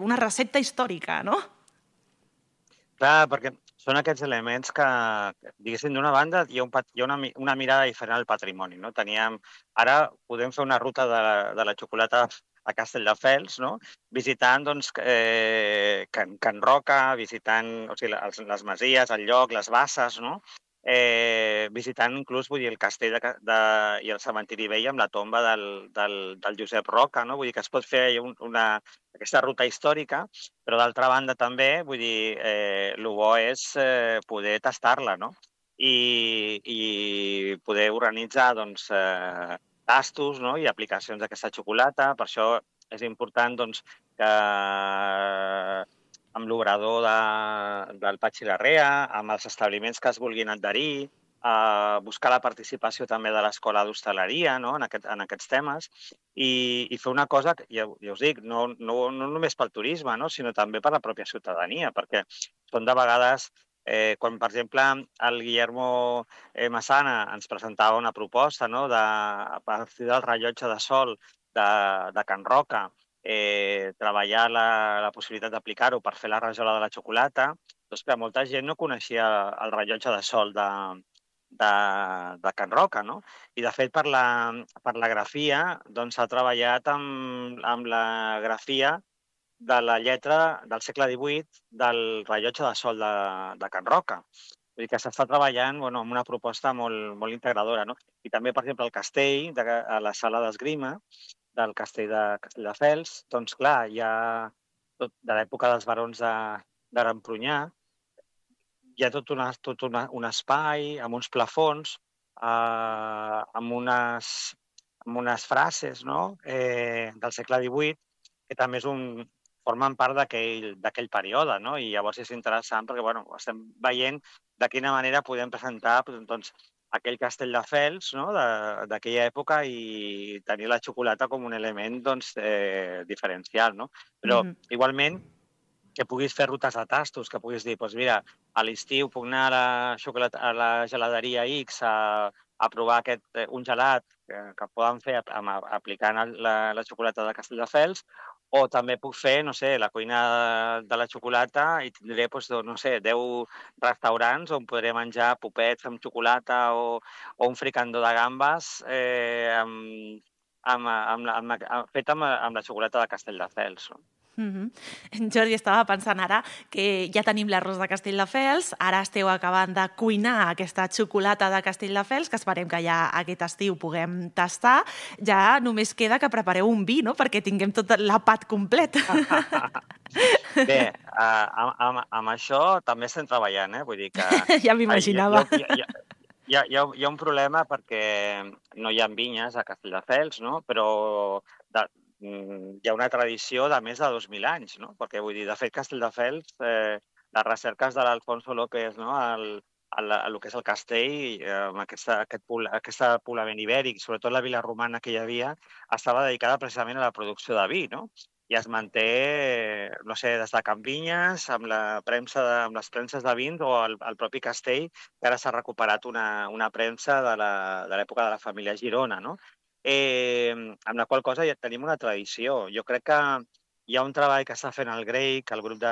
una recepta històrica, no? Clar, perquè són aquests elements que, diguéssim, d'una banda hi ha una mirada diferent al patrimoni, no? Ara podem fer una ruta de la xocolata a Castelldefels, no? Visitant, doncs, Can Roca, visitant, o sigui, les masies, el lloc, les basses, no? Visitant inclús, vull dir, el castell i el cementiri vell amb la tomba del Josep Roca, no? Vull dir que es pot fer aquesta ruta històrica, però d'altra banda també, vull dir, el bo és poder tastar-la, no? I poder organitzar, doncs, tastos, no? I aplicacions d'aquesta xocolata. Per això és important, doncs, que amb l'obrador del Patxi Larrea, amb els establiments que es vulguin adherir, buscar la participació també de l'Escola d'Hostaleria, no? en aquests temes, i fer una cosa, ja us dic, no només pel turisme, no? Sinó també per la pròpia ciutadania, perquè són de vegades, quan, per exemple, el Guillermo Massana ens presentava una proposta, no? A partir del rellotge de sol de Can Roca, treballar la possibilitat d'aplicar-ho per fer la rajola de la xocolata, doncs que molta gent no coneixia el rellotge de sol de Can Roca, no? I, de fet, per la grafia, doncs s'ha treballat amb la grafia de la lletra del segle XVIII del rellotge de sol de Can Roca. Vull dir que s'està treballant amb una proposta molt integradora, no? I també, per exemple, el castell, a la sala d'esgrima del castell de Castelldefels, doncs, clar, hi ha de l'època dels barons d'Arampronyà, hi ha tot un espai amb uns plafons, amb unes frases, no? Del segle XVIII, que també formen part d'aquell període, no? I llavors és interessant perquè estem veient de quina manera podem presentar, doncs, aquell Castelldefels, no? D'aquella època, i tenir la xocolata com un element, doncs, diferencial, no? Però, igualment, que puguis fer rutes de tastos, que puguis dir, doncs mira, a l'estiu puc anar a la geladeria X a provar un gelat que poden fer aplicant la xocolata de Castelldefels, o també puc fer, no sé, la cuina de la xocolata i tindré, no sé, 10 restaurants on podré menjar popets amb xocolata o un fricandó de gambes fet amb la xocolata de Castelldefels. Jordi, estava pensant ara que ja tenim l'arròs de Castelldefels, ara esteu acabant de cuinar aquesta xocolata de Castelldefels, que esperem que ja aquest estiu puguem tastar. Ja només queda que prepareu un vi, no?, perquè tinguem tot l'àpat complet. Bé, amb això també estem treballant, vull dir que... Ja m'imaginava. Hi ha un problema perquè no hi ha vinyes a Castelldefels, no? Però hi ha una tradició de més de 2.000 anys, no? Perquè, vull dir, de fet, Castelldefels, les recerques de l'Alfonso López, no?, el que és el castell, amb aquest poblament ibèric, sobretot la vila romana que hi havia, estava dedicada precisament a la producció de vi, no? I es manté, no sé, des de Can Vinyes, amb les premses de vins, o el propi castell, que ara s'ha recuperat una premsa de l'època de la família Girona, no? Amb la qual cosa ja tenim una tradició. Jo crec que hi ha un treball que està fent el GREIC, el grup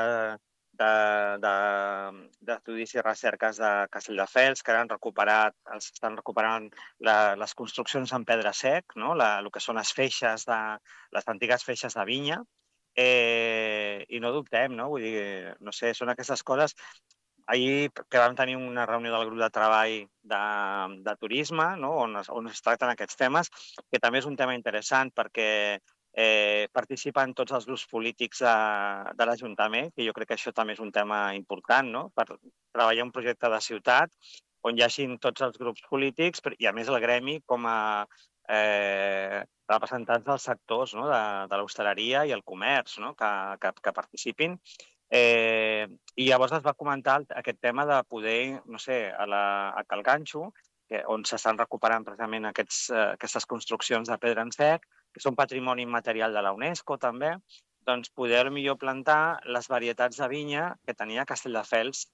d'estudis i recerques de Castelldefels, que estan recuperant les construccions en pedra sec, no? El que són les antigues feixes de vinya, i no dubtem, no? Vull dir, no sé, són aquestes coses. Ahir que vam tenir una reunió del grup de treball de turisme, no? on es tracten aquests temes, que també és un tema interessant perquè participen tots els grups polítics de l'Ajuntament, que jo crec que això també és un tema important, no? Per treballar un projecte de ciutat on hi hagin tots els grups polítics i, a més, el gremi com a representants dels sectors, no? De l'hostaleria i el comerç, no? que participin. I llavors es va comentar aquest tema de poder, no sé, a Cal Ganxo, on s'estan recuperant precisament aquestes construccions de pedra en sec, que són patrimoni immaterial de la UNESCO també, doncs poder millor plantar les varietats de vinya que tenia Castelldefels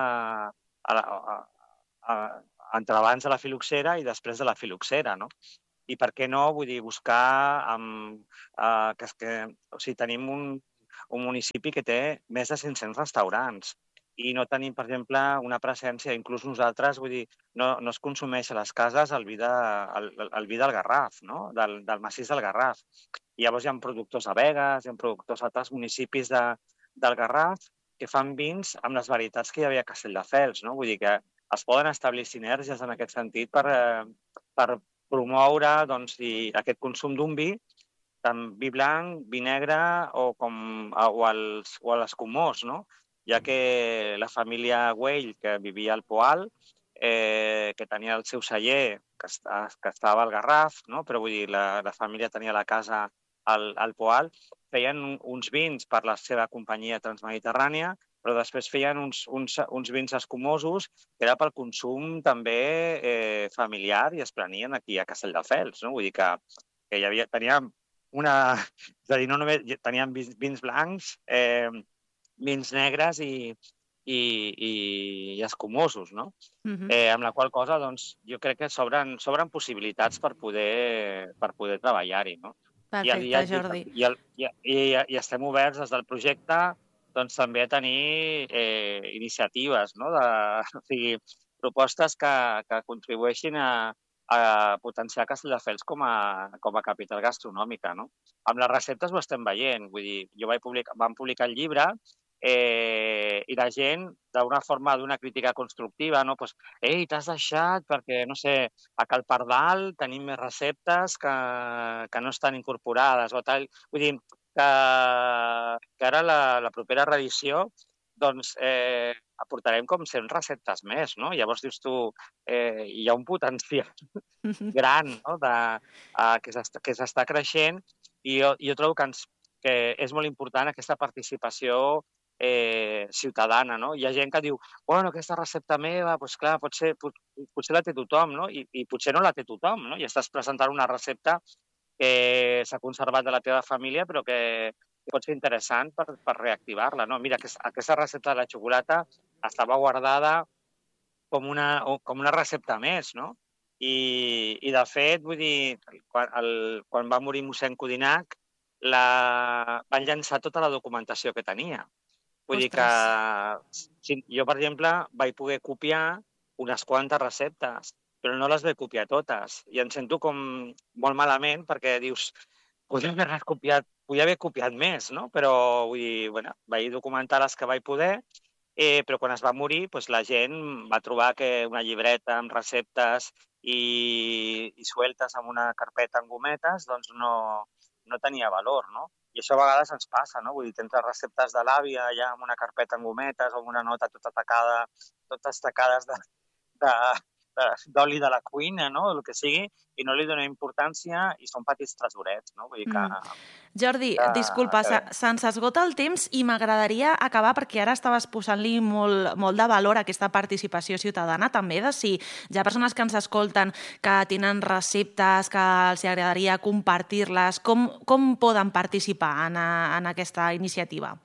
entre abans de la filoxera i després de la filoxera, no? I per què no, vull dir, buscar o sigui, tenim un municipi que té més de 500 restaurants i no tenim, per exemple, una presència, inclús nosaltres, vull dir, no es consumeix a les cases el vi del Garraf, no? Del massís del Garraf. I llavors hi ha productors a Begues, hi ha productors a altres municipis del Garraf que fan vins amb les varietats que hi havia a Castelldefels, no? Vull dir que es poden establir sinergies en aquest sentit per promoure aquest consum d'un vi, tant vi blanc, vi negre o els comós, no? Ja que la família Güell, que vivia al Poal, que tenia el seu celler, que estava al Garraf, no? Però vull dir, la família tenia la casa al Poal, feien uns vins per la seva companyia transmediterrània, però després feien uns vins escumosos que era pel consum també familiar i es prenien aquí a Castelldefels, no? Vull dir que teníem és a dir, no només teníem vins blancs, vins negres i escumosos, no? Amb la qual cosa, doncs, jo crec que s'obren possibilitats per poder treballar-hi, no? Perfecte, Jordi. I estem oberts des del projecte doncs, també a tenir iniciatives, no? O sigui, propostes que contribueixin a potenciar Castelldefels com a capital gastronòmica, no? Amb les receptes ho estem veient. Vull dir, vam publicar el llibre i la gent, d'una forma, d'una crítica constructiva, no? Pues, ei, t'has deixat perquè, no sé, a Cal Pardal tenim més receptes que no estan incorporades o tal. Vull dir, que ara la propera reedició doncs aportarem com 100 receptes més, no? Llavors dius tu, hi ha un potencial gran, no? Que s'està creixent i jo trobo que és molt important aquesta participació ciutadana, no? Hi ha gent que diu, bueno, aquesta recepta meva, doncs clar, potser la té tothom, no? I potser no la té tothom, no? I estàs presentant una recepta que s'ha conservat de la teva família, però que pot ser interessant per reactivar-la, no? Mira, aquesta recepta de la xocolata estava guardada com una recepta més, no? I de fet, vull dir, quan va morir mossèn Codinac, van llançar tota la documentació que tenia. Vull dir que jo, per exemple, vaig poder copiar unes quantes receptes, però no les vaig copiar totes. I em sento com molt malament perquè dius, podria haver copiat més, no? Però, vull dir, bueno, vaig documentar les que vaig poder, però quan es va morir, la gent va trobar que una llibreta amb receptes i sueltes amb una carpeta amb gometes, doncs no tenia valor, no? I això a vegades ens passa, no? Vull dir, tens les receptes de l'àvia allà amb una carpeta amb gometes o amb una nota tota tacada, totes tacades d'oli de la cuina, no? El que sigui, i no li dona importància i són petits tresorets, no? Vull dir que... Jordi, disculpa, se'ns esgota el temps i m'agradaria acabar perquè ara estaves posant-li molt de valor a aquesta participació ciutadana, també de si hi ha persones que ens escolten que tenen receptes, que els agradaria compartir-les, com poden participar en aquesta iniciativa?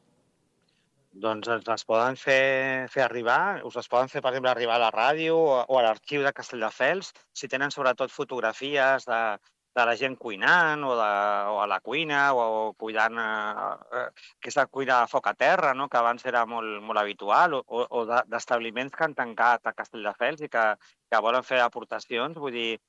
Doncs ens les poden fer arribar, us les poden fer, per exemple, arribar a la ràdio o a l'arxiu de Castelldefels, si tenen sobretot fotografies de la gent cuinant o a la cuina o cuidant aquesta cuina a foc a terra, no? Que abans era molt habitual, o d'establiments que han tancat a Castelldefels i que volen fer aportacions. Vull dir,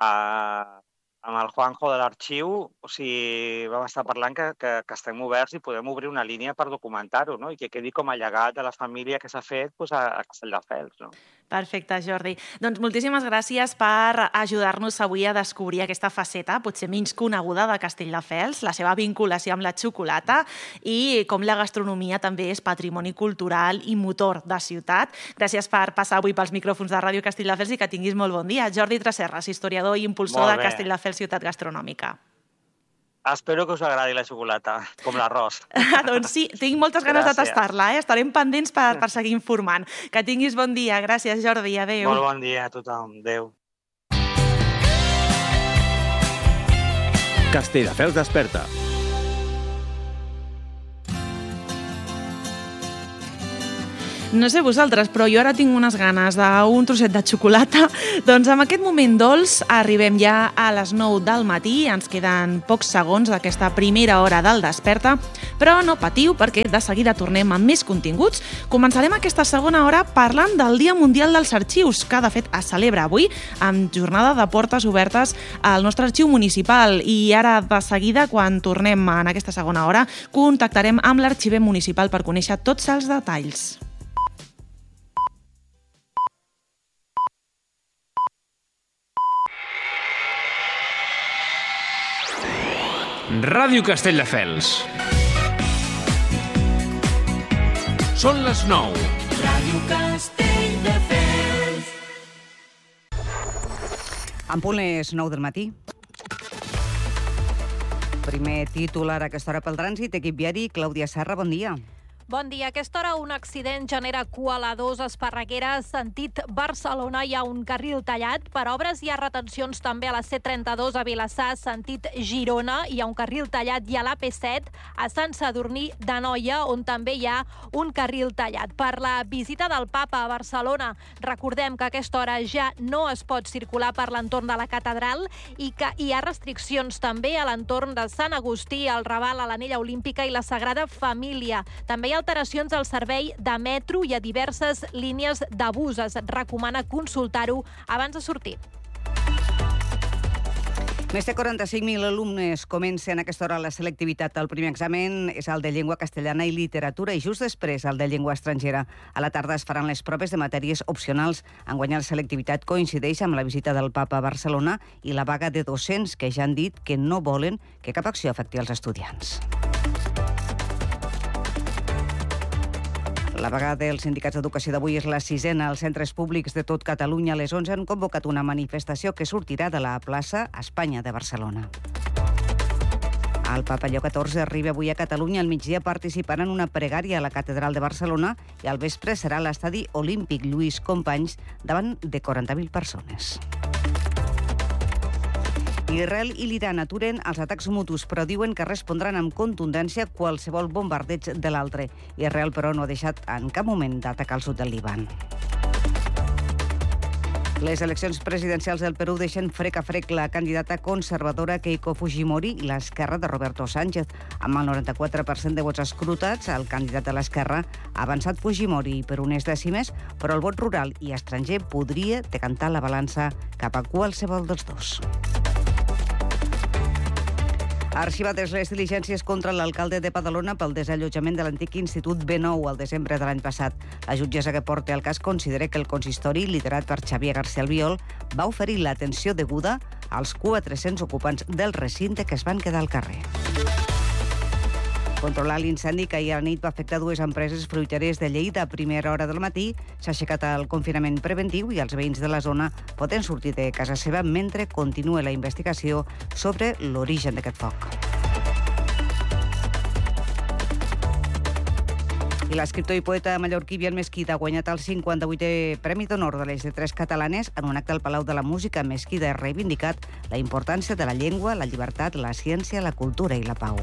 amb el Juanjo de l'arxiu, o sigui, vam estar parlant que estem oberts i podem obrir una línia per documentar-ho, no? I que quedi com a llegat de la família que s'ha fet a Castelldefels, no? Perfecte, Jordi. Doncs moltíssimes gràcies per ajudar-nos avui a descobrir aquesta faceta, potser menys coneguda, de Castelldefels, la seva vinculació amb la xocolata i com la gastronomia també és patrimoni cultural i motor de ciutat. Gràcies per passar avui pels micròfons de Ràdio Castelldefels i que tinguis molt bon dia. Jordi Tresserras, historiador i impulsor de Castelldefels Ciutat Gastronòmica. Espero que us agradi la xocolata, com l'arròs. Doncs sí, tinc moltes ganes de tastar-la. Estarem pendents per seguir informant. Que tinguis bon dia. Gràcies, Jordi. Adéu. Molt bon dia a tothom. Adéu. Castelldefels desperta. No sé vosaltres, però jo ara tinc unes ganes d'un trosset de xocolata. Doncs amb aquest moment dolç arribem ja a les 9 del matí. Ens queden pocs segons d'aquesta primera hora del Desperta, però no patiu perquè de seguida tornem amb més continguts. Començarem aquesta segona hora parlant del Dia Mundial dels Arxius, que de fet es celebra avui amb jornada de portes obertes al nostre arxiu municipal. I ara de seguida, quan tornem en aquesta segona hora, contactarem amb l'arxiver municipal per conèixer tots els detalls. Ràdio Castelldefels. Són les 9. Ràdio Castelldefels. En punt les 9 del matí. Primer titular a aquesta hora pel trànsit. Equip viari, Clàudia Serra, bon dia. Bon dia. A aquesta hora un accident genera cua a la 2 Esparreguera, sentit Barcelona. Hi ha un carril tallat per obres. Hi ha retencions també a la C32 a Vilassar, sentit Girona. Hi ha un carril tallat i a l'AP7 a Sant Sadurní d'Anoia, on també hi ha un carril tallat. Per la visita del Papa a Barcelona, recordem que a aquesta hora ja no es pot circular per l'entorn de la catedral i que hi ha restriccions també a l'entorn de Sant Agustí, el Raval, a l'Anella Olímpica i la Sagrada Família. També hi ha alteracions al servei de metro i a diverses línies de bus. Es recomana consultar-ho abans de sortir. Més de 45.000 alumnes comencen a aquesta hora la selectivitat. El primer examen és el de llengua castellana i literatura i just després el de llengua estrangera. A la tarda es faran les proves de matèries opcionals. Enguany la selectivitat coincideix amb la visita del Papa a Barcelona i la vaga de docents que ja han dit que no volen que cap acció afecti els estudiants. La vaga dels sindicats d'educació d'avui és la 6a. Els centres públics de tot Catalunya a les 11 han convocat una manifestació que sortirà de la plaça Espanya de Barcelona. El Papa Lleó XIV arriba avui a Catalunya. Al migdia participarà en una pregària a la Catedral de Barcelona i al vespre serà a l'estadi olímpic Lluís Companys davant de 40.000 persones. Israel i l'Iran aturen els atacs mutus, però diuen que respondran amb contundència qualsevol bombardeig de l'altre. Israel, però, no ha deixat en cap moment d'atacar el sud del Líban. Les eleccions presidencials del Perú deixen frec a frec la candidata conservadora Keiko Fujimori i l'esquerra de Roberto Sánchez. Amb el 94% de vots escrutats, el candidat de l'esquerra ha avançat Fujimori per unes dècimes, però el vot rural i estranger podria decantar la balança cap a qualsevol dels dos. Arxivades les diligències contra l'alcalde de Badalona pel desallotjament de l'antic Institut B9 al desembre de l'any passat. La jutgessa que porta el cas considera que el consistori, liderat per Xavier García Albiol, va oferir l'atenció deguda als 400 ocupants del recinte que es van quedar al carrer. Controlar l'incendi que ahir a la nit va afectar dues empreses fruiteres de Lleida a primera hora del matí. S'ha aixecat el confinament preventiu i els veïns de la zona poden sortir de casa seva mentre continua la investigació sobre l'origen d'aquest foc. I l'escriptor i poeta mallorquí Biel Mesquida ha guanyat el 58è Premi d'Honor de les Lletres Catalanes en un acte al Palau de la Música. Mesquida ha reivindicat la importància de la llengua, la llibertat, la ciència, la cultura i la pau.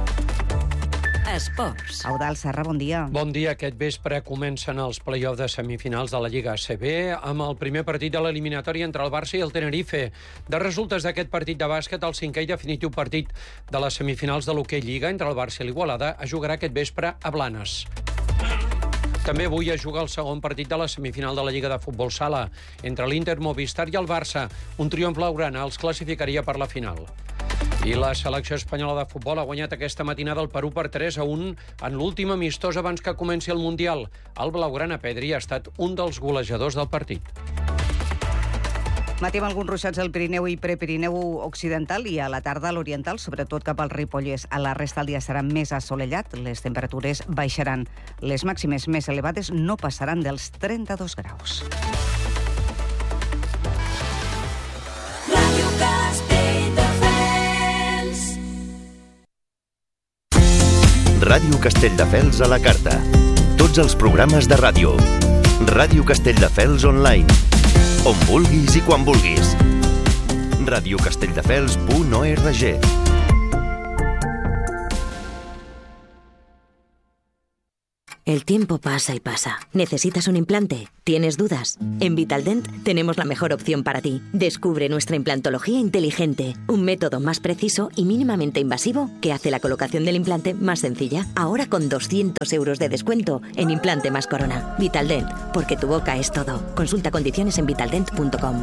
Esports. Eudald Serra, bon dia. Bon dia. Aquest vespre comencen els play-offs de semifinals de la Lliga ACB amb el primer partit de l'eliminatòria entre el Barça i el Tenerife. De resultes d'aquest partit de bàsquet, el cinquè i definitiu partit de les semifinals de l'Hoquei Lliga entre el Barça i l'Igualada es jugarà aquest vespre a Blanes. També avui es juga el segon partit de la semifinal de la Lliga de Futbol Sala entre l'Inter Movistar i el Barça. Un triomf blaugrana els classificaria per la final. I la selecció espanyola de futbol ha guanyat aquesta matinada el Perú per 3-1 en l'últim amistós abans que comenci el Mundial. El blaugrana Pedri ha estat un dels golejadors del partit. Matí amb alguns ruixats al Pirineu i Prepirineu occidental i a la tarda a l'oriental, sobretot cap al Ripollès. A la resta del dia serà més assolellat, les temperatures baixaran. Les màximes més elevades no passaran dels 32 graus. Ràdio Ràdio Castelldefels a la carta. Tots els programes de ràdio. Ràdio Castelldefels online. On vulguis i quan vulguis. radiocastelldefels.org. El tiempo pasa y pasa. ¿Necesitas un implante? ¿Tienes dudas? En Vitaldent tenemos la mejor opción para ti. Descubre nuestra implantología inteligente, un método más preciso y mínimamente invasivo que hace la colocación del implante más sencilla. Ahora con 200 euros de descuento en Implante más Corona. Vitaldent, porque tu boca es todo. Consulta condiciones en vitaldent.com.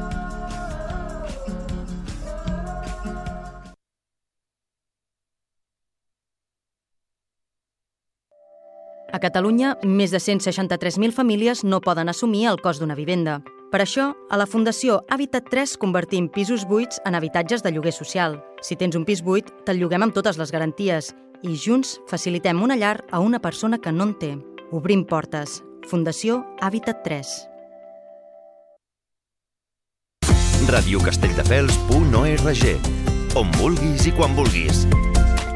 A Catalunya, més de 163.000 famílies no poden assumir el cost d'una vivenda. Per això, a la Fundació Habitat 3 convertim pisos buits en habitatges de lloguer social. Si tens un pis buit, te'l lloguem amb totes les garanties i junts facilitem una llar a una persona que no en té. Obrim portes. Fundació Habitat 3. radiocastelldefels.org. On vulguis i quan vulguis.